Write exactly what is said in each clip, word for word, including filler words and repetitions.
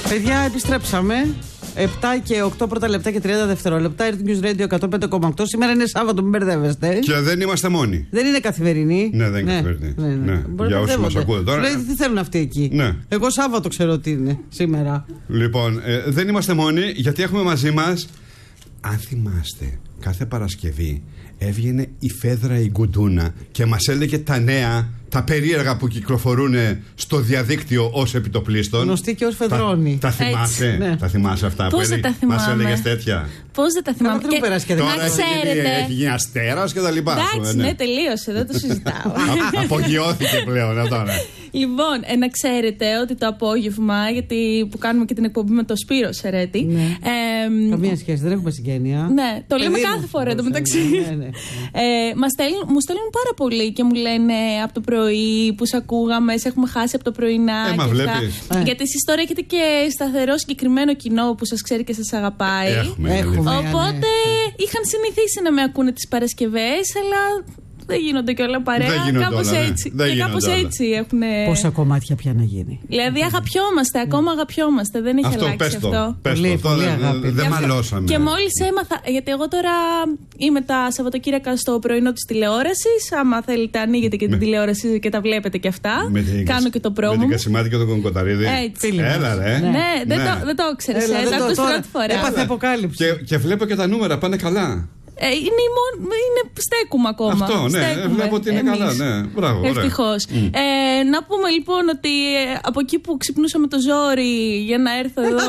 Παιδιά, επιστρέψαμε. επτά και οκτώ πρώτα λεπτά και τριάντα δευτερόλεπτα. Air News Radio εκατόν πέντε κόμμα οκτώ. Σήμερα είναι Σάββατο, μην μπερδεύεστε. Και δεν είμαστε μόνοι. Δεν είναι καθημερινή. Ναι, δεν είναι ναι, καθημερινή. Ναι, ναι. Ναι. Για όσους μας ακούτε τώρα. Δηλαδή, τι θέλουν αυτοί εκεί. Ναι. Εγώ Σάββατο ξέρω τι είναι σήμερα. Λοιπόν, ε, δεν είμαστε μόνοι γιατί έχουμε μαζί μας. Αν θυμάστε, κάθε Παρασκευή έβγαινε η Φέδρα η Γκουντούνα και μας έλεγε τα νέα, τα περίεργα που κυκλοφορούν στο διαδίκτυο ως επιτοπλίστων. Γνωστή και ως Φεδρώνη. Τα, τα θυμάσαι, ναι. τα θυμάσαι αυτά. Πώς δεν τα θυμάμαι. Μας έλεγες τέτοια. Πώς δεν τα θυμάμαι. Και... Και... Τώρα να έχει ξέρετε. γίνει, έχει γίνει αστέρας και τα λοιπά. Εντάξει, ναι, ναι, τελείωσε, δεν το συζητάω. Απογειώθηκε πλέον αυτό, ναι. Λοιπόν, ε, να ξέρετε ότι το απόγευμα, γιατί που κάνουμε και την εκπομπή με το Σπύρο Σερέτη. Ναι. Ε, Καμία σχέση, δεν έχουμε συγγένεια. Ναι, το λέμε κάθε φορά εντωμεταξύ. Ναι, ναι. ε, μου στέλνουν πάρα πολύ και μου λένε από το πρωί που σε ακούγαμε, σε έχουμε χάσει από το πρωινά. Ε, μα βλέπεις. Ε. Γιατί εσείς τώρα έχετε και σταθερό συγκεκριμένο κοινό που σας ξέρει και σας αγαπάει. Έχουμε. Έχουμε Οπότε ναι. είχαν συνηθίσει να με ακούνε τις Παρασκευές, αλλά δεν γίνονται και όλα παρέα. Κάπως όλα, έτσι. Ναι. Και κάπως έτσι έχουν. Πόσα κομμάτια πια να γίνει. Δηλαδή αγαπιόμαστε, ακόμα αγαπιόμαστε. Δεν έχει αυτό, αλλάξει πες το, αυτό. Πες πολύ, το, αυτό πολύ δεν δε μαλώσαμε. Και μόλις έμαθα, γιατί εγώ τώρα είμαι τα Σαββατοκύριακα στο πρωινό της τηλεόρασης. Άμα θέλετε, ανοίγετε και την τηλεόραση και τα βλέπετε και αυτά. Κάνω και το πρόμο. Με την Κασιμάτη και τον Κονκοταρίδη. Έτσι. Έλα, ρε. Ναι, δεν το ήξερες. Το ακούς πρώτη φορά. Έπαθε αποκάλυψη. Και βλέπω και τα νούμερα πάνε καλά. Ε, είναι, είναι, στέκουμε ακόμα. Αυτό, ναι, στέκουμε βλέπω ότι είναι εμείς. καλά, ναι. Μπράβο, ευτυχώς. Mm. Ε, να πούμε λοιπόν ότι ε, από εκεί που ξυπνούσαμε το ζόρι για να έρθω εδώ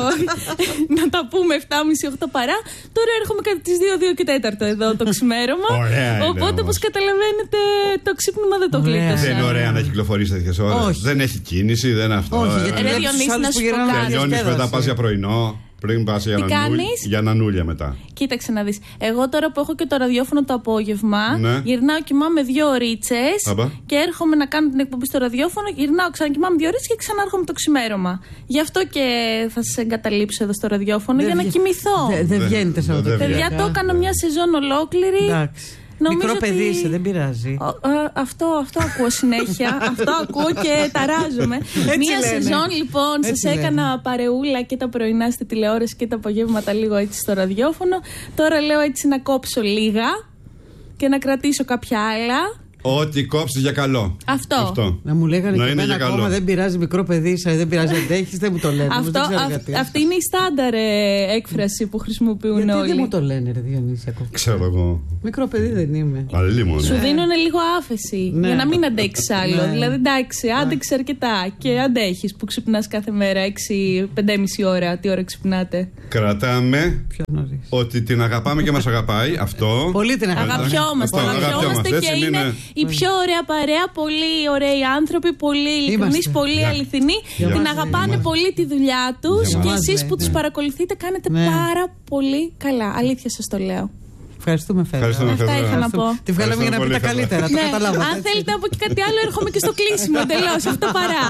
να τα πούμε εφτά και μισή οκτώ παρά, τώρα έρχομαι κατά τις δύο, δύο και τέταρτο εδώ το ξημέρωμα. Ωραία, οπότε όπως καταλαβαίνετε το ξύπνημα δεν το γλίτωσα. Δεν είναι ωραία να κυκλοφορείς τέτοιες ώρες. Δεν έχει κίνηση, δεν είναι αυτό. Όχι, γιατί Ρε Διονύση, να σου πω κάτι. Τελειώνεις μετά, πας για πρωινό. Πριν πας για, για νανούλια μετά. Κοίταξε να δεις. Εγώ τώρα που έχω και το ραδιόφωνο το απόγευμα, ναι. γυρνάω, κοιμάμαι δύο ωρίτσες Άμπα. και έρχομαι να κάνω την εκπομπή στο ραδιόφωνο, γυρνάω, ξανακοιμάμαι δύο ωρίτσες και ξανάρχομαι το ξημέρωμα. Γι' αυτό και θα σας εγκαταλείψω εδώ στο ραδιόφωνο, δε για να βγαι... κοιμηθώ. Δεν δε βγαίνετε σαν το παιδιά, το έκανα μια σεζόν ολόκληρη. Εντάξει. Νομίζω μικρό παιδί ότι... είσαι, δεν πειράζει. Ο, α, αυτό, αυτό ακούω συνέχεια. Αυτό ακούω και ταράζομαι. Μία λένε. σεζόν λοιπόν σας έκανα παρεούλα και τα πρωινά στη τηλεόραση και τα απογεύματα λίγο έτσι στο ραδιόφωνο. Τώρα λέω έτσι να κόψω λίγα και να κρατήσω κάποια άλλα. Ό,τι κόψεις για καλό. Αυτό. Αυτό. Να μου λέγανε να και εμένα ακόμα δεν πειράζει μικρό παιδί, δεν πειράζει αντέχεις, δεν μου το λένε. Αυτό, α, αυτή είναι η στάνταρ ε, έκφραση που χρησιμοποιούν γιατί όλοι. Δεν μου το λένε, ρε Διονύση, ακόμα. Ξέρω εγώ. Μικρό παιδί δεν είμαι. Αλλήμον. Σου δίνουν λίγο άφεση ναι. για να μην αντέξεις άλλο. Ναι. Δηλαδή εντάξει, άντεξε αρκετά και αντέχεις που ξυπνάς κάθε μέρα έξι πέντε και μισή ώρα. Τι ώρα ξυπνάτε? Κρατάμε ότι την αγαπάμε και μας αγαπάει. Αυτό. Πολύ την αγαπάμε. Αγαπιόμαστε. Αγαπιόμαστε και είναι, είναι η πιο ωραία παρέα. Πολύ ωραίοι άνθρωποι. Πολύ ειλικρινείς, πολύ yeah. αληθινοί. Yeah. Την αγαπάνε yeah. πολύ τη δουλειά τους. Yeah. Και εσείς που yeah. τους παρακολουθείτε κάνετε yeah. πάρα πολύ καλά. Αλήθεια σας το λέω. Ευχαριστούμε, Φέδρα. Αυτά είχα να πω. Τη βγάλαμε για να πει τα καλύτερα. Το καταλάβατε. Αν θέλετε να πω και κάτι άλλο, έρχομαι και στο κλείσιμο. Εντελώς. Αυτό παρά.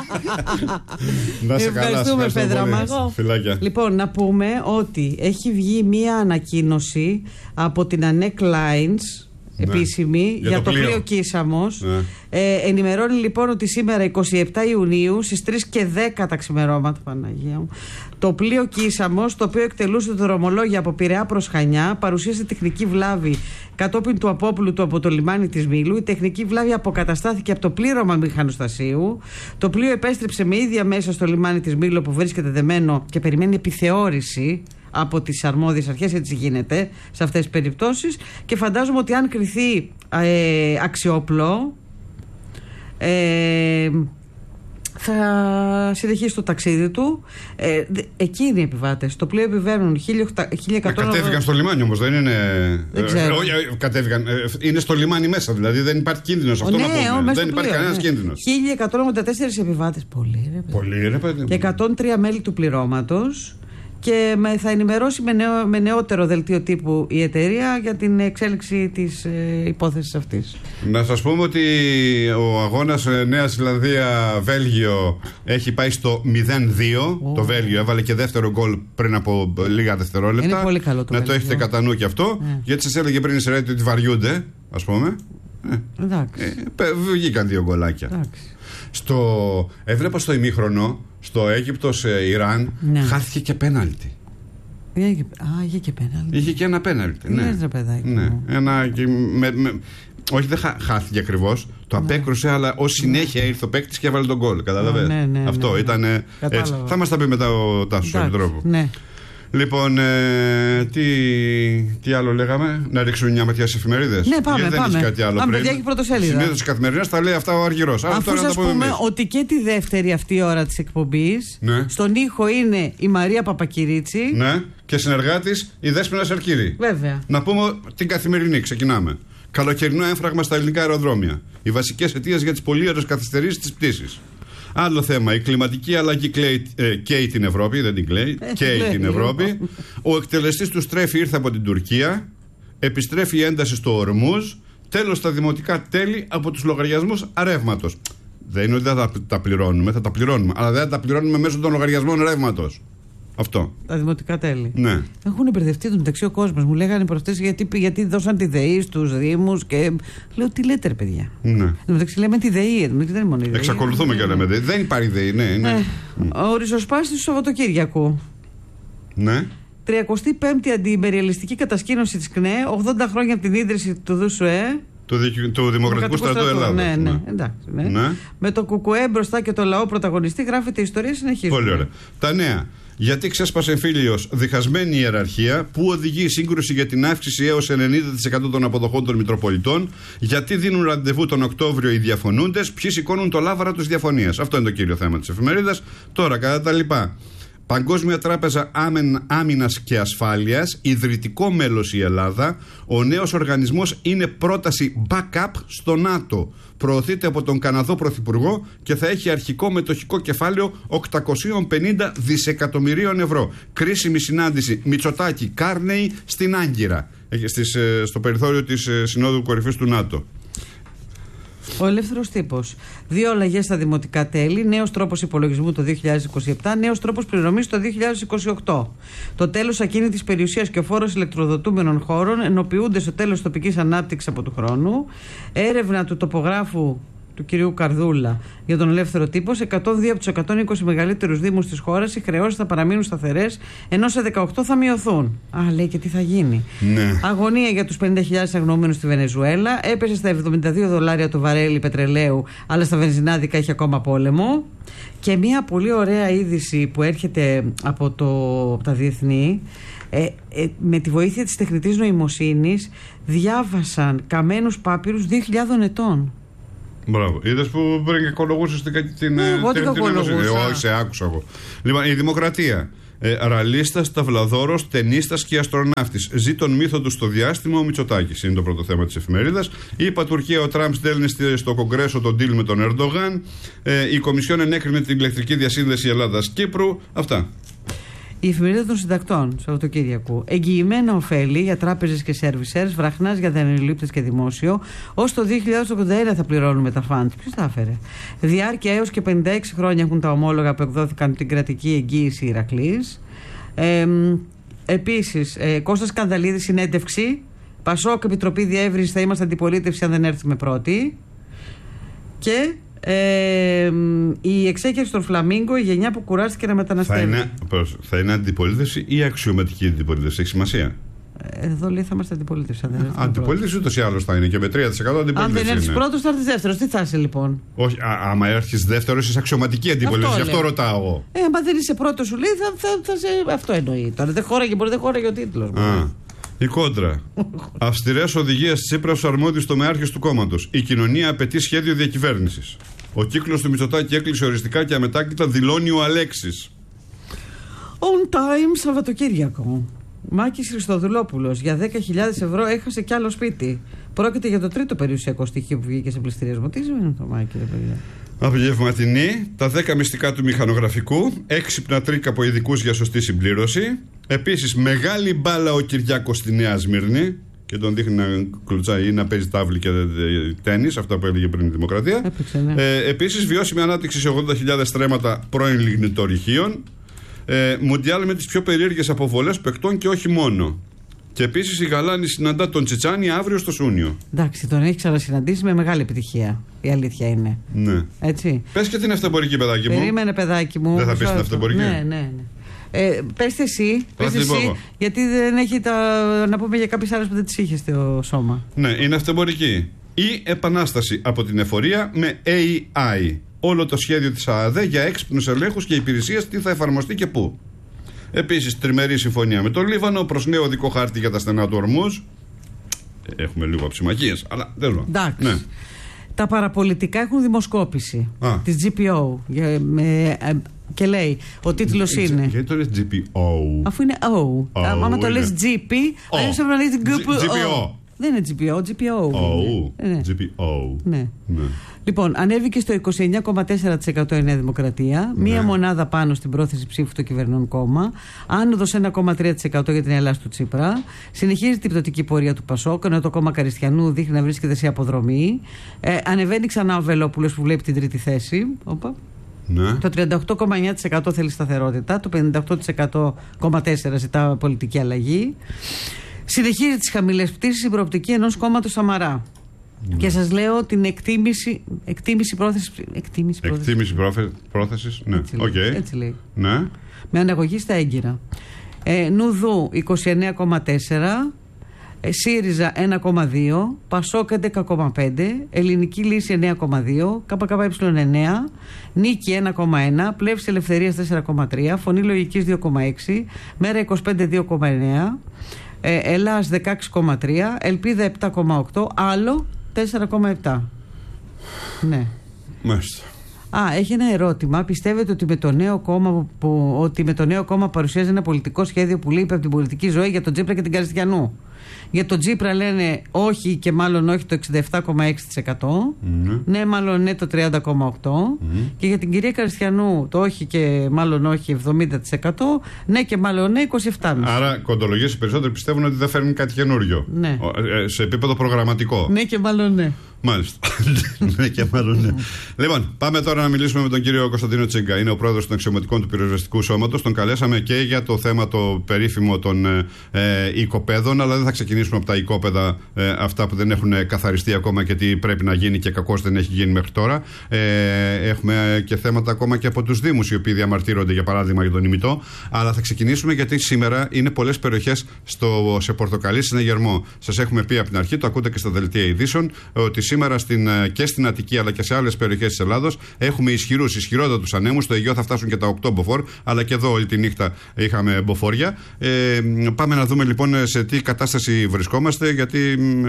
Να σε καλά. Ευχαριστούμε, Φέδρα μας. Λοιπόν, να πούμε ότι έχει βγει μία ανακοίνωση από την Annette Lines. Επίσημη ναι. για, για το, το πλοίο, πλοίο Κίσαμος. Ναι. Ε, ενημερώνει λοιπόν ότι σήμερα εικοστή εβδόμη Ιουνίου στις τρεις και δέκα τα ξημερώματα, Παναγία μου, το πλοίο Κίσαμος, το οποίο εκτελούσε το δρομολόγιο από Πειραιά προς Χανιά, παρουσίασε τεχνική βλάβη κατόπιν του απόπλου του από το λιμάνι της Μήλου. Η τεχνική βλάβη αποκαταστάθηκε από το πλήρωμα μηχανοστασίου. Το πλοίο επέστρεψε με ίδια μέσα στο λιμάνι της Μήλου, που βρίσκεται δεμένο και περιμένει επιθεώρηση από τις αρμόδιες αρχές. Έτσι γίνεται σε αυτές τις περιπτώσεις, και φαντάζομαι ότι αν κριθεί ε, αξιόπλο ε, θα συνεχίσει το ταξίδι του. Ε, εκεί είναι οι επιβάτες. Το πλοίο επιβαίνουν χίλια εκατό. Κατέβηκαν στο λιμάνι όμως, δεν είναι. Δεν ξέρω. Ε, κατέβηκαν. Ε, είναι στο λιμάνι μέσα, δηλαδή δεν υπάρχει κίνδυνος. Αυτό ναι, να πούμε. Δεν υπάρχει κανένας ναι. κίνδυνος. χίλια εκατόν ογδόντα τέσσερα επιβάτες. Πολύ ρε παιδί. Πολύ ρε παιδί. Και εκατόν τρία μέλη του πληρώματος. Και θα ενημερώσει με, νεό, με νεότερο δελτίο τύπου η εταιρεία για την εξέλιξη της ε, υπόθεσης αυτής. Να σας πούμε ότι ο αγώνας Νέα Ζηλανδία-Βέλγιο έχει πάει στο μηδέν δύο. Oh. Το Βέλγιο έβαλε και δεύτερο γκολ πριν από λίγα δευτερόλεπτα. Είναι πολύ καλό το Να Βέλγιο. το έχετε κατά νου και αυτό. Yeah. Γιατί σας έλεγε πριν η Σερέτη ότι βαριούνται, ας πούμε. Ε, Εντάξει. Ε, βγήκαν δύο γκολάκια. Εντάξει. Στο, έβλεπα στο ημίχρονο, στο Αίγυπτος-Ιράν, ναι. χάθηκε και πέναλτι. Α, είχε και πέναλτι. Είχε και ένα πέναλτι. Ναι. Λες, ρε παιδάκι. Ναι. Ένα, και με, με, όχι, δεν χά, χάθηκε ακριβώς. Το ναι. απέκρουσε, αλλά ως συνέχεια ήρθε ο παίκτης και έβαλε τον γκολ. Καταλαβαίνετε. Ναι, ναι, Αυτό ναι, ήταν ναι. έτσι. Θα μας τα πει μετά ο Τάσος Επιτρόπου. Ναι. Λοιπόν, ε, τι, τι άλλο λέγαμε, να ρίξουν μια ματιά στις εφημερίδες. Ναι, πάμε. Γιατί δεν πάμε. έχει κάτι άλλο πάμε, πριν. Παιδιά, έχει πρωτοσέλιδα. Συνήθως καθημερινές τα λέει αυτά ο Αργυρός. Αφού σας πούμε εμείς. Ότι και τη δεύτερη αυτή ώρα της εκπομπής, ναι. στον ήχο είναι η Μαρία Παπακυρίτσι. Ναι, και συνεργάτης η Δέσποινα Σερκύρη. Βέβαια. Να πούμε την καθημερινή, ξεκινάμε. Καλοκαιρινό έμφραγμα στα ελληνικά αεροδρόμια. Οι βασικές αιτίες για τις πολύωρες καθυστερήσεις της πτήσης. Άλλο θέμα, η κλιματική αλλαγή κλαίει, ε, καίει την Ευρώπη, δεν την κλαίει, καίει την Ευρώπη. Ο εκτελεστής του Στρέφη ήρθε από την Τουρκία, επιστρέφει η ένταση στο Ορμούζ, τέλος τα δημοτικά τέλη από τους λογαριασμούς ρεύματος. Δεν είναι ότι δεν θα τα πληρώνουμε, θα τα πληρώνουμε, αλλά δεν θα τα πληρώνουμε μέσω των λογαριασμών ρεύματος. Αυτό. Τα δημοτικά τέλη. Ναι. Έχουν μπερδευτεί τον μεταξύ ο κόσμος. Μου λέγανε προχτές γιατί, γιατί δώσαν τη ΔΕΗ στους Δήμους και. Λέω τι λέτε, ρε παιδιά. Ναι. Εν τω μεταξύ λέμε τη ΔΕΗ, δεν είναι μόνο η ΔΕΗ. Εξακολουθούμε και λέμε ΔΕΗ. Δεν υπάρχει ΔΕΗ, ναι. ναι. Ε, ο ριζοσπάστης του Σαββατοκύριακου. Ναι. τριαντάτη πέμπτη αντιειμπεριαλιστική κατασκήνωση της ΚΝΕ, ογδόντα χρόνια από την ίδρυση του ΔΟΣΟΕ. Του, δι... του Δημοκρατικού Στρατού Ελλάδας. Ναι, ναι, ναι. Εντάξει, ναι. Ναι. Με το ΚΚΕ μπροστά και το λαό πρωταγωνιστή, γράφεται η ιστορία, συνεχίζουμε. Πολύ ωραία. Τα νέα. Γιατί ξέσπασε εμφύλιος διχασμένη ιεραρχία που οδηγεί η σύγκρουση για την αύξηση έως ενενήντα τοις εκατό των αποδοχών των Μητροπολιτών. Γιατί δίνουν ραντεβού τον Οκτώβριο οι διαφωνούντες, ποιοι σηκώνουν το λάβαρα της διαφωνίας. Αυτό είναι το κύριο θέμα της εφημερίδας. Τώρα, κατά τα λοιπά. Παγκόσμια Τράπεζα Άμυνας και Ασφάλειας, ιδρυτικό μέλος η Ελλάδα. Ο νέος οργανισμός είναι πρόταση backup στο ΝΑΤΟ. Προωθείται από τον Καναδό Πρωθυπουργό και θα έχει αρχικό μετοχικό κεφάλαιο οκτακόσια πενήντα δισεκατομμυρίων ευρώ. Κρίσιμη συνάντηση Μητσοτάκη-Κάρνεϊ στην Άγκυρα, στις, στο περιθώριο της Συνόδου Κορυφής του ΝΑΤΟ. Ο ελεύθερος τύπος. Δύο αλλαγές στα δημοτικά τέλη, νέος τρόπος υπολογισμού το δύο χιλιάδες είκοσι επτά, νέος τρόπος πληρωμής το δύο χιλιάδες είκοσι οκτώ. Το τέλος ακίνητης περιουσίας και ο φόρος ηλεκτροδοτούμενων χώρων ενοποιούνται στο τέλος τοπικής ανάπτυξης από του χρόνου. Έρευνα του τοπογράφου του κυρίου Καρδούλα για τον ελεύθερο τύπο. Σε εκατόν δύο από τους εκατόν είκοσι μεγαλύτερους δήμους της χώρας οι χρεώσεις θα παραμείνουν σταθερές, ενώ σε δεκαοκτώ θα μειωθούν. Α, λέει και τι θα γίνει. Ναι. Αγωνία για τους πενήντα χιλιάδες αγνοούμενους στη Βενεζουέλα. Έπεσε στα εβδομήντα δύο δολάρια το βαρέλι πετρελαίου, αλλά στα βενζινάδικα έχει ακόμα πόλεμο. Και μια πολύ ωραία είδηση που έρχεται από, το, από τα διεθνή. Ε, ε, με τη βοήθεια της τεχνητής νοημοσύνης διάβασαν καμένους πάπυρους δύο χιλιάδων ετών. Μπράβο. Είδες που πριν κακολογούσες την την Εγώ την κακολογούσα. Όχι, σε άκουσα εγώ. Λοιπόν, η Δημοκρατία. Ε, ραλίστας, ταυλαδόρος, ταινίστας και αστροναύτης. Ζει τον μύθο του στο διάστημα ο Μητσοτάκης. Είναι το πρώτο θέμα της εφημερίδας. Είπα Τουρκία, ο Τραμπ στέλνει στο Κογκρέσο τον deal με τον Ερντογάν. Ε, η Κομισιόν ενέκρινε την ηλεκτρική διασύνδεση Ελλάδας-Κύπρου. Αυτά. Η εφημερίδα των συντακτών, Σαββατοκύριακου. Εγγυημένα ωφέλη για τράπεζες και σερβισέρς, βραχνάς για δανειολήπτες και δημόσιο. Ως το δύο χιλιάδες ογδόντα ένα θα πληρώνουμε τα φαντ. Ποιος τα έφερε. Διάρκεια έως και πενήντα έξι χρόνια έχουν τα ομόλογα που εκδόθηκαν την κρατική εγγύηση Ηρακλής. Ε, επίσης, ε, Κώστας Κανδαλίδης συνέντευξη. Πασόκ, Επιτροπή Διεύρυνσης, θα είμαστε αντιπολίτευση αν δεν έρθουμε πρώτοι. Και. Ε, η εξέγερση των Φλαμίγκο, η γενιά που κουράστηκε να μεταναστεύει. Θα είναι, θα είναι αντιπολίτευση ή αξιωματική αντιπολίτευση, έχει σημασία. Εδώ λέει θα είμαστε αντιπολίτευση. Αντιπολίτευση ούτως ή άλλως θα είναι και με τρία τοις εκατό αντιπολίτευση. Αν δεν έρθει πρώτο, θα έρθει δεύτερο. Τι θα είσαι λοιπόν. Όχι, α, άμα έρθει δεύτερο, είσαι αξιωματική αντιπολίτευση. Αυτό, αυτό ρωτάω εγώ. Ε, αν δεν είσαι πρώτο, σου λέει θα, θα, θα, θα σε. Αυτό εννοεί. Τώρα δεν χώραγε, μπορεί δεν χώραγε ο τίτλος. Η κόντρα. Αυστηρές οδηγίες Τσίπρας στους αρμόδιους τομεάρχες του κόμματος. Η κοινωνία απαιτεί σχέδιο διακυβέρνησης. Ο κύκλος του Μητσοτάκη έκλεισε οριστικά και αμετάκλητα, δηλώνει ο Αλέξης. On time, Σαββατοκύριακο. Μάκης Χριστοδουλόπουλος για δέκα χιλιάδες ευρώ έχασε κι άλλο σπίτι. Πρόκειται για το τρίτο περιουσιακό στοιχείο που βγήκε σε πληστηριασμό. Τι σημαίνει το Μάκη, ρε παιδιά. Απογευματινή, τα δέκα μυστικά του μηχανογραφικού, έξυπνα τρίκ από ειδικούς για σωστή συμπλήρωση. Επίσης, μεγάλη μπάλα ο Κυριάκος στη Νέα Σμύρνη και τον δείχνει να κλουτσάει ή να παίζει τάβλη και τένις, αυτά που έλεγε πριν η Δημοκρατία. Έπαιξε, ναι. ε, επίσης, βιώσιμη ανάπτυξη σε ογδόντα χιλιάδες στρέμματα πρώην λιγνητορυχείων. Ε, Μουντιάλ με τις πιο περίεργες αποβολές παικτών και όχι μόνο. Και επίσης η Γαλάνη συναντά τον Τσιτσάνι αύριο στο Σούνιο. Εντάξει, τον έχει ξανασυναντήσει με μεγάλη επιτυχία. Η αλήθεια είναι. Ναι. Έτσι. Πες και την αυτεμπορική, παιδάκι μου. Περίμενε, παιδάκι μου. Δεν θα πεις την αυτεμπορική. Ναι, ναι, ναι. Ε, πες εσύ, πες εσύ, γιατί δεν έχει τα, να πούμε για κάποιες άλλες που δεν τις είχε στο σώμα. Ναι, είναι αυτεμπορική. Η επανάσταση από την εφορία με έι άι. Όλο το σχέδιο της ΑΑΔΕ για έξυπνους ελέγχους και υπηρεσίες, τι θα εφαρμοστεί και πού. Επίσης, τριμερή συμφωνία με το Λίβανο προς νέο οδικό χάρτη για τα στενά του Ορμούζ. Έχουμε λίγο αψιμακίες, αλλά δεν λέω. Εντάξει. Ναι. Τα παραπολιτικά έχουν δημοσκόπηση της τζι πι ο για, με, και λέει, ο τίτλος είναι. Γιατί το λες τζι πι ο? Αφού είναι O. Oh, άμα το λες τζι πι, αλλιώς πρέπει να λες τζι πι ο. Δεν είναι τζι πι ο, τζι πι ο. τζι πι ο. Ναι. Λοιπόν, ανέβηκε στο είκοσι εννέα κόμμα τέσσερα τοις εκατό η Νέα Δημοκρατία, ναι. Μία μονάδα πάνω στην πρόθεση ψήφου του κυβερνών κόμμα, άνοδος ένα κόμμα τρία τοις εκατό για την Ελλάδα του Τσίπρα, συνεχίζει την πτωτική πορεία του Πασόκ, ενώ το κόμμα Καριστιανού δείχνει να βρίσκεται σε αποδρομή. Ε, ανεβαίνει ξανά ο Βελόπουλος που βλέπει την τρίτη θέση. Οπα. Ναι. Το τριάντα οκτώ κόμμα εννέα τοις εκατό θέλει σταθερότητα, το πενήντα οκτώ κόμμα οκτώ τοις εκατό ζητά πολιτική αλλαγή. Συνεχίζει τις χαμηλές πτήσεις η προοπτική ενός κόμματος Σαμαρά. Mm. Και σας λέω την εκτίμηση, εκτίμηση πρόθεσης. Εκτίμηση, εκτίμηση πρόθεσης, πρόθεσης, ναι. Έτσι, okay. λέει, έτσι λέει. Ναι. Με αναγωγή στα έγκυρα. Ε, Νουδού είκοσι εννέα κόμμα τέσσερα, ε, ΣΥΡΙΖΑ ένα κόμμα δύο, ΠΑΣΟΚ έντεκα κόμμα πέντε, Ελληνική Λύση εννέα κόμμα δύο, ΚΚΕ εννέα, Νίκη ένα κόμμα ένα, Πλεύση Ελευθερίας τέσσερα κόμμα τρία, Φωνή Λογικής δύο κόμμα έξι, Μέρα είκοσι πέντε δύο κόμμα εννέα, ε, Ελλάς δεκαέξι κόμμα τρία, Ελπίδα επτά κόμμα οκτώ, Άλλο τέσσερα κόμμα επτά. Ναι. Μάλιστα. Α, έχει ένα ερώτημα. Πιστεύετε ότι με το νέο κόμμα, που, ότι με το νέο κόμμα παρουσιάζει ένα πολιτικό σχέδιο που λείπει από την πολιτική ζωή για τον Τσίπρα και την Καριστιανού? Για τον Τσίπρα λένε όχι και μάλλον όχι το εξήντα επτά κόμμα έξι τοις εκατό. Mm-hmm. Ναι, μάλλον ναι το τριάντα κόμμα οκτώ τοις εκατό. Mm-hmm. Και για την κυρία Καριστιανού το όχι και μάλλον όχι εβδομήντα τοις εκατό. Ναι και μάλλον ναι είκοσι επτά τοις εκατό. Άρα κοντολογίες οι περισσότεροι πιστεύουν ότι δεν φέρνει κάτι καινούριο. Ναι. Σε επίπεδο προγραμματικό. Ναι και μάλλον ναι. Μάλιστα. Ναι και μάλλον ναι. Λοιπόν, πάμε τώρα να μιλήσουμε με τον κύριο Κωνσταντίνο Τσίγκα. Είναι ο πρόεδρος των αξιωματικών του πυροσβεστικού σώματος. Τον καλέσαμε και για το θέμα το περίφημο των ε, οικοπαίδων, αλλά δεν θα ξεκινήσουμε από τα οικόπαιδα ε, αυτά που δεν έχουν καθαριστεί ακόμα και τι πρέπει να γίνει και κακώς δεν έχει γίνει μέχρι τώρα. Ε, έχουμε και θέματα ακόμα και από τους Δήμους οι οποίοι διαμαρτύρονται, για παράδειγμα, για τον ημιτό. Αλλά θα ξεκινήσουμε γιατί σήμερα είναι πολλές περιοχές στο, σε Πορτοκαλί, Συνεγερμό. Σας έχουμε πει από την αρχή, το ακούτε και στα δελτία ειδήσεων, ότι σήμερα στην, και στην Αττική αλλά και σε άλλες περιοχές της Ελλάδος έχουμε ισχυρούς, ισχυρότατους ανέμους. Στο Αιγαίο θα φτάσουν και τα οκτώ μποφόρ, αλλά και εδώ όλη τη νύχτα είχαμε μποφόρ. Ε, πάμε να δούμε λοιπόν σε τι κατάσταση βρισκόμαστε, γιατί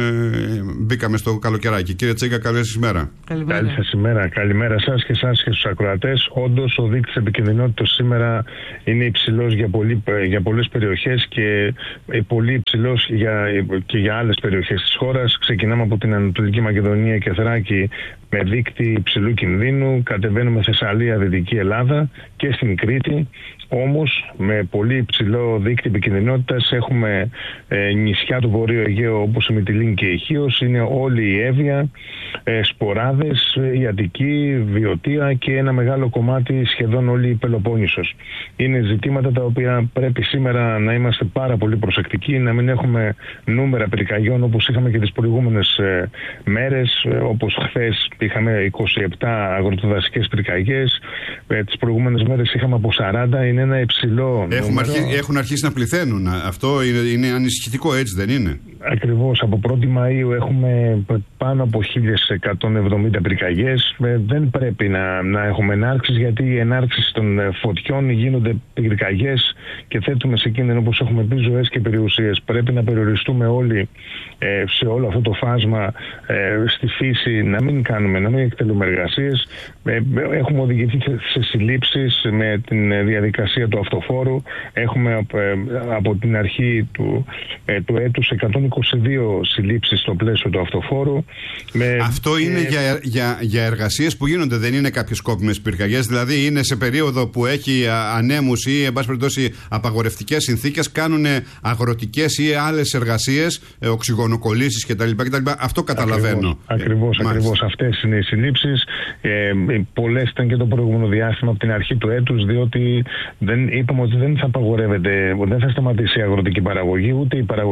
ε, μπήκαμε στο καλοκαιράκι. Κύριε Τσίγκα, καλή σας ημέρα. Καλή σας ημέρα. Καλημέρα σας και εσάς και στους ακροατές. Όντως, ο δείκτης επικινδυνότητας σήμερα είναι υψηλός για, πολύ, για πολλές περιοχές και πολύ υψηλός για, και για άλλες περιοχές της χώρας. Ξεκινάμε από την Ανατολική Μακεδονία και Θράκη με δείκτη υψηλού κινδύνου. Κατεβαίνουμε Θεσσαλία, Δυτική Ελλάδα και στην Κρήτη. Όμως με πολύ υψηλό δείκτη επικινδυνότητας έχουμε ε, νησιά του Βορείου Αιγαίου όπως η Μυτιλήνη και η Χίος. Είναι όλη η Εύβοια, ε, Σποράδες, η Αττική, Βιωτία και ένα μεγάλο κομμάτι, σχεδόν όλη η Πελοπόννησος. Είναι ζητήματα τα οποία πρέπει σήμερα να είμαστε πάρα πολύ προσεκτικοί, να μην έχουμε νούμερα πυρκαγιών όπως είχαμε και τις προηγούμενες ε, μέρες, ε, όπως χθες είχαμε είκοσι επτά αγροτοδασικές πυρκαγιές, ε, τις προηγούμενες μέρες είχαμε από σαράντα. Είναι ένα υψηλό Έχουμε αρχί, έχουν αρχίσει να πληθαίνουν. Αυτό είναι, είναι ανησυχητικό, έτσι δεν είναι? Ακριβώς. Από πρώτη Μαΐου έχουμε πάνω από χίλιες εκατόν εβδομήντα πυρκαγιές. Δεν πρέπει να, να έχουμε ενάρξεις, γιατί οι ενάρξεις των φωτιών γίνονται πυρκαγιές και θέτουμε σε κίνδυνο, όπως έχουμε πει, ζωές και περιουσίες. Πρέπει να περιοριστούμε όλοι ε, σε όλο αυτό το φάσμα ε, στη φύση, να μην κάνουμε, να μην εκτελούμε εργασίες. Ε, έχουμε οδηγηθεί σε συλλήψεις με την διαδικασία του αυτοφόρου. Έχουμε ε, από την αρχή του, ε, του έτους εκατόν είκοσι δύο συλλήψεις στο πλαίσιο του αυτοφόρου. Με, Αυτό είναι ε, για, για, για εργασίες που γίνονται, δεν είναι κάποιες σκόπιμες πυρκαγιές? Δηλαδή είναι σε περίοδο που έχει ανέμους ή εν πάση περιπτώσει απαγορευτικές συνθήκες, κάνουν αγροτικές ή άλλες εργασίες, ε, οξυγονοκολλήσεις κτλ. κτλ. Αυτό καταλαβαίνω. Ακριβώς, ε, ακριβώς αυτές είναι οι συλλήψεις. Ε, πολλές ήταν και το προηγούμενο διάστημα από την αρχή του έτους, διότι δεν, είπαμε ότι δεν θα απαγορεύεται, δεν θα σταματήσει η αγροτική παραγωγή, ούτε η παραγωγή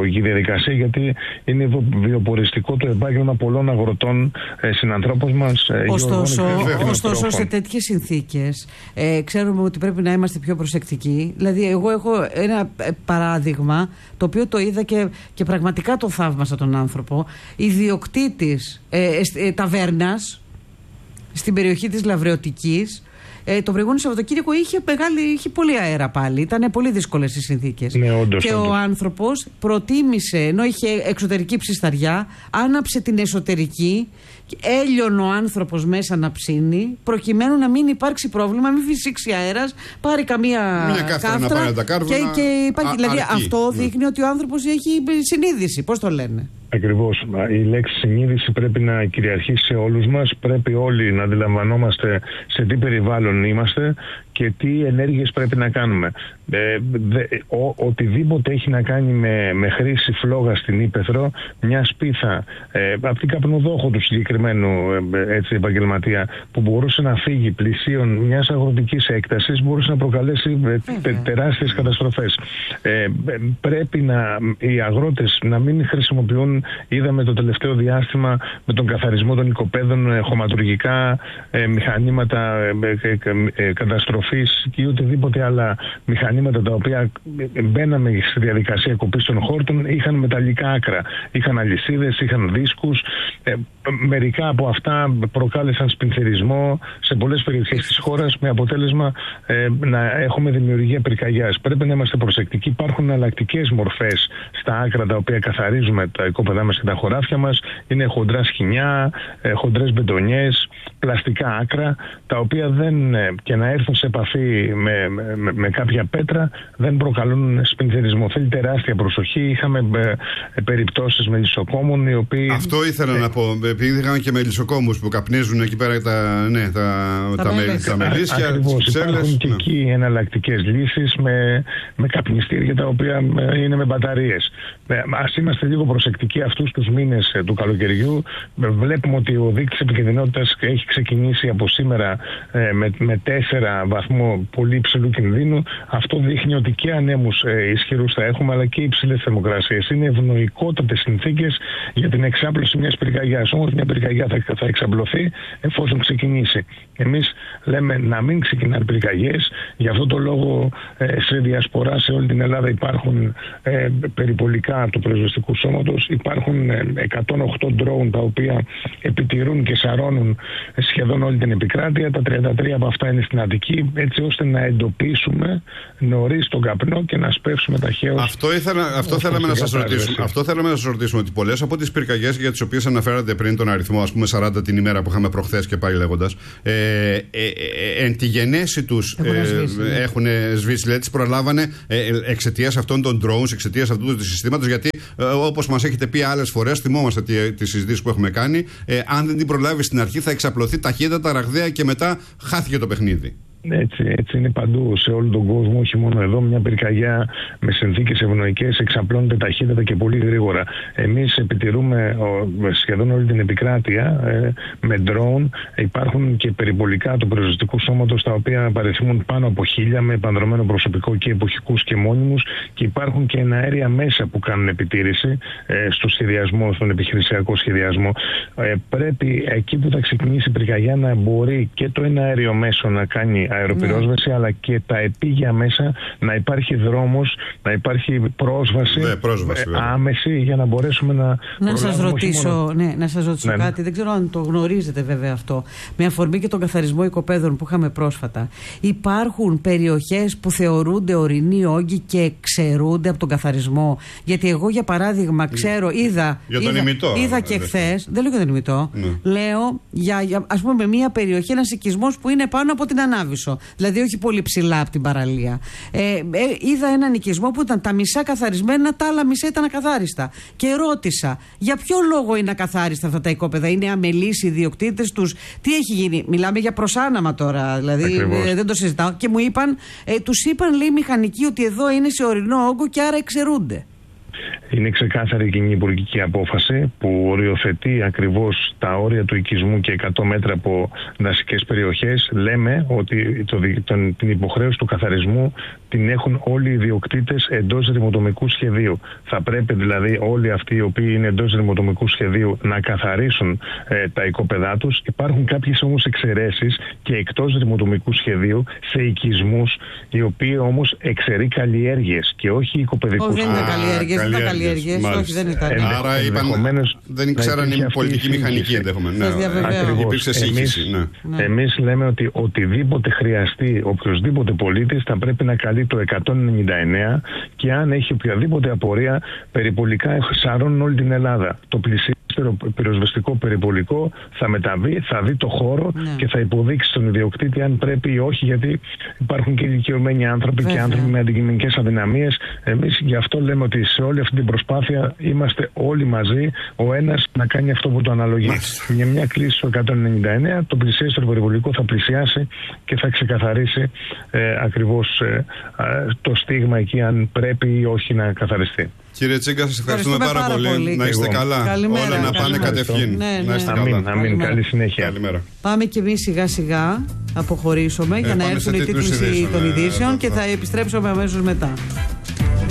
παραγωγική διαδικασία, γιατί είναι βιοποριστικό το επάγγελμα πολλών αγροτών, ε, συνανθρώπων μας. Ε, ωστόσο, ωστόσο σε τέτοιες συνθήκες ε, ξέρουμε ότι πρέπει να είμαστε πιο προσεκτικοί. Δηλαδή, εγώ έχω ένα παράδειγμα το οποίο το είδα και, και πραγματικά το θαύμασα τον άνθρωπο. Ιδιοκτήτης ε, ε, ταβέρνας στην περιοχή της Λαβρεωτικής. Ε, το προηγούμενο Σαββατοκύριακο είχε, μεγάλη, είχε πολύ αέρα πάλι. Ήταν πολύ δύσκολες οι συνθήκες. Ναι, όντως, και όντως. ο άνθρωπος προτίμησε, ενώ είχε εξωτερική ψισταριά, άναψε την εσωτερική, έλειωνε ο άνθρωπος μέσα να ψήνει, προκειμένου να μην υπάρξει πρόβλημα, μην φυσήξει αέρας, πάρει καμία κάφτρα. Και, και υπάρχει, α, δηλαδή αρκεί. Αυτό δείχνει ναι. ότι ο άνθρωπος έχει συνείδηση. Πώς το λένε. Ακριβώς. Η λέξη συνείδηση πρέπει να κυριαρχήσει σε όλους μας. Πρέπει όλοι να αντιλαμβανόμαστε σε τι περιβάλλον είμαστε και τι ενέργειες πρέπει να κάνουμε. Ε, δε, ο, οτιδήποτε έχει να κάνει με, με χρήση φλόγα στην ύπαιθρο, μια σπίθα ε, από την καπνοδόχο του συγκεκριμένου ε, έτσι, επαγγελματία, που μπορούσε να φύγει πλησίων μιας αγροτικής έκτασης, μπορούσε να προκαλέσει ε, τε, τεράστιες καταστροφές. Ε, πρέπει να, οι αγρότες να μην χρησιμοποιούν, είδαμε το τελευταίο διάστημα με τον καθαρισμό των οικοπαίδων, ε, χωματουργικά ε, μηχανήματα ε, ε, ε, καταστροφής ή οτιδήποτε άλλα μηχανήματα τα οποία μπαίναμε στη διαδικασία κοπής των χόρτων, είχαν μεταλλικά άκρα, είχαν αλυσίδες, είχαν δίσκους. Ε, μερικά από αυτά προκάλεσαν σπινθερισμό σε πολλές περιοχές της χώρας, με αποτέλεσμα ε, να έχουμε δημιουργία πυρκαγιάς. Πρέπει να είμαστε προσεκτικοί. Υπάρχουν εναλλακτικές μορφές στα άκρα τα οποία καθαρίζουμε τα οικόπεδά μας και τα χωράφια μας. Είναι χοντρά σκοινιά, ε, χοντρές μπετονιές, πλαστικά άκρα, τα οποία δεν, ε, και να έρθουν σε επαφή με, με, με κάποια πέτρα, δεν προκαλούν σπινθερισμό. Θέλει τεράστια προσοχή. Είχαμε ε, περιπτώσεις με λησοκόμων οι οποίοι. Αυτό ήθελα ε, να πω. Επειδή είχαμε και με λησοκόμους που καπνίζουν εκεί πέρα τα, ναι, τα, τα, τα, με, τα μελίσια. Ακριβώς. Υπάρχουν και ναι. εκεί εναλλακτικές λύσεις με, με καπνιστήρια τα οποία είναι με μπαταρίες. Ε, ας είμαστε λίγο προσεκτικοί αυτούς τους μήνες ε, του καλοκαιριού. Ε, βλέπουμε ότι ο δείκτης επικινδυνότητας έχει ξεκινήσει από σήμερα ε, με, με τέσσερα βαθμό πολύ υψηλού κινδύνου. Αυτό δείχνει ότι και ανέμους ε, ισχυρούς θα έχουμε, αλλά και υψηλές θερμοκρασίες. Είναι ευνοϊκότατες συνθήκες για την εξάπλωση μιας πυρκαγιάς. Όμως μια πυρκαγιά θα, θα εξαπλωθεί εφόσον ξεκινήσει. Εμείς λέμε να μην ξεκινάνε πυρκαγιές. Γι' αυτό το λόγο ε, σε διασπορά σε όλη την Ελλάδα υπάρχουν ε, περιπολικά του πυροσβεστικού σώματος. Υπάρχουν ε, εκατόν οκτώ ντρόουν τα οποία επιτηρούν και σαρώνουν σχεδόν όλη την επικράτεια. Τα τριάντα τρία από αυτά είναι στην Αττική, έτσι ώστε να εντοπίσουμε νωρίς τον καπνό και να σπεύσουμε ταχαίως. Αυτό, ήθελα, αυτό, θέλαμε να σας ρωτήσουμε, αυτό θέλαμε να σας ρωτήσουμε, ότι πολλές από τις πυρκαγιές για τις οποίες αναφέρατε πριν τον αριθμό, ας πούμε σαράντα την ημέρα που είχαμε προχθές και πάλι λέγοντας, ε, ε, ε, ε, εν τη γενέση τους έχουν ε, σβήσει, δηλαδή τις προλάβανε ε, εξαιτίας αυτών των drones, εξαιτίας αυτού του συστήματος, γιατί ε, όπως μας έχετε πει άλλες φορές, θυμόμαστε τις συζητήσεις που έχουμε κάνει, ε, αν δεν την προλάβει στην αρχή θα εξαπλωθεί ταχύτατα, ραγδαία και μετά χάθηκε το παιχνίδι. Έτσι, έτσι είναι παντού σε όλο τον κόσμο, όχι μόνο εδώ. Μια πυρκαγιά με συνθήκες ευνοϊκές εξαπλώνεται ταχύτατα και πολύ γρήγορα. Εμείς επιτηρούμε ο, σχεδόν όλη την επικράτεια ε, με ντρόουν. Υπάρχουν και περιπολικά του πυροσβεστικού σώματος τα οποία παρεθυμούν πάνω από χίλια με επανδρωμένο προσωπικό και εποχικούς και μόνιμους, και υπάρχουν και εναέρια μέσα που κάνουν επιτήρηση ε, στο σχεδιασμό, στον επιχειρησιακό σχεδιασμό. Ε, πρέπει εκεί που θα ξεκινήσει η πυρκαγιά να μπορεί και το εναέριο μέσο να κάνει αεροπυρόσβεση, ναι. αλλά και τα επίγεια μέσα να υπάρχει δρόμος, να υπάρχει πρόσβαση, ναι, πρόσβαση ε, άμεση για να μπορέσουμε να. Να σας ρωτήσω, ναι, να σας ρωτήσω ναι. κάτι, δεν ξέρω αν το γνωρίζετε βέβαια αυτό. Με αφορμή και τον καθαρισμό οικοπαίδων που είχαμε πρόσφατα, υπάρχουν περιοχές που θεωρούνται ορεινοί όγκοι και εξαιρούνται από τον καθαρισμό? Γιατί εγώ, για παράδειγμα, ξέρω, είδα. Για τον είδα, ημιτό. Είδα και χθες, δεν λέω για τον ημιτό, ναι. λέω για, για ας πούμε, με μια περιοχή, ένας οικισμός που είναι πάνω από την Ανάβησο. Δηλαδή, όχι πολύ ψηλά από την παραλία. Ε, ε, είδα έναν οικισμό που ήταν τα μισά καθαρισμένα, τα άλλα μισά ήταν ακαθάριστα. Και ρώτησα, για ποιο λόγο είναι ακαθάριστα αυτά τα οικόπεδα? Είναι αμελείς οι ιδιοκτήτες τους? Τι έχει γίνει? Μιλάμε για προσάναμα τώρα, δηλαδή ε, δεν το συζητάω. Και μου είπαν, ε, τους είπαν, λέει, μηχανικοί ότι εδώ είναι σε ορεινό όγκο και άρα εξαιρούνται. Είναι ξεκάθαρη εκείνη η υπουργική απόφαση που οριοθετεί ακριβώς τα όρια του οικισμού και εκατό μέτρα από δασικές περιοχές. Λέμε ότι το, τον, την υποχρέωση του καθαρισμού την έχουν όλοι οι ιδιοκτήτες εντός ρημοτομικού σχεδίου. Θα πρέπει δηλαδή όλοι αυτοί οι οποίοι είναι εντός ρημοτομικού σχεδίου να καθαρίσουν ε, τα οικόπεδά τους. Υπάρχουν κάποιες όμως εξαιρέσεις και εκτός ρημοτομικού σχεδίου σε οικισμούς, οι οποίοι όμως εξαιρεί καλλιέργειες και όχι οικοπεδικούς. Όχι, δεν είναι καλλιέργειες, δεν είναι καλλιέργειες. Όχι, δεν ήταν. Άρα είπαν, δεν ξέραν η πολιτική μηχανική ενδεχομένως. Υπήρξε σύγχυση. Εμείς λέμε ότι οτιδήποτε χρειαστεί οποιοσδήποτε πολίτης θα πρέπει να καλεί το εκατόν ενενήντα εννέα και αν έχει οποιαδήποτε απορία, περιπολικά σαρώνουν όλη την Ελλάδα. Το πλησιέστερο πυροσβεστικό περιπολικό θα μεταβεί, θα δει το χώρο ναι. και θα υποδείξει στον ιδιοκτήτη αν πρέπει ή όχι, γιατί υπάρχουν και ηλικιωμένοι άνθρωποι Βέβαια. και άνθρωποι με αντικειμενικές αδυναμίες. Εμείς γι' αυτό λέμε ότι σε όλη αυτή την προσπάθεια είμαστε όλοι μαζί, ο ένας να κάνει αυτό που το αναλογεί. Για μια κλίση στο εκατόν ενενήντα εννέα, το πλησιέστερο περιπολικό θα πλησιάσει και θα ξεκαθαρίσει ε, ακριβώς ε, ε, το στίγμα εκεί, αν πρέπει ή όχι να καθαριστεί. Κύριε Τσίγκα, σας ευχαριστούμε, ευχαριστούμε πάρα, πάρα πολύ. πολύ. Να είστε καλά. Καλημέρα. Όλα να πάνε κατευθείαν. Ναι, ναι. Να είστε καλά. Αμήν, καλή συνέχεια. Καλημέρα. Πάμε και εμείς σιγά σιγά, αποχωρήσουμε ε, για να έρθουν οι τίτλοι των ειδήσεων και θα επιστρέψουμε αμέσως μετά.